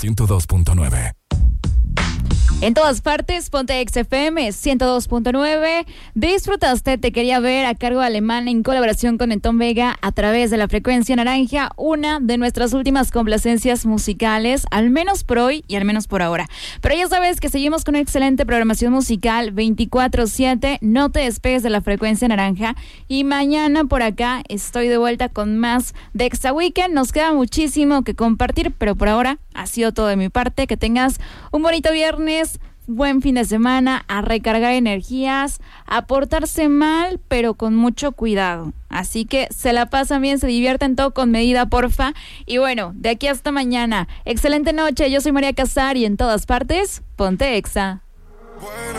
102.9. En todas partes, ponte XFM 102.9. Disfrutaste Te Quería Ver a cargo de Alemán en colaboración con Netón Vega a través de la frecuencia naranja, una de nuestras últimas complacencias musicales, al menos por hoy y al menos por ahora. Pero ya sabes que seguimos con una excelente programación musical 24/7, no te despegues de la frecuencia naranja y mañana por acá estoy de vuelta con más de Exa Weekend. Nos queda muchísimo que compartir, pero por ahora ha sido todo de mi parte. Que tengas un bonito viernes, buen fin de semana, a recargar energías, a portarse mal, pero con mucho cuidado. Así que se la pasan bien, se divierten, todo con medida, porfa. Y bueno, de aquí hasta mañana, excelente noche. Yo soy María Casar y en todas partes, ponte Exa.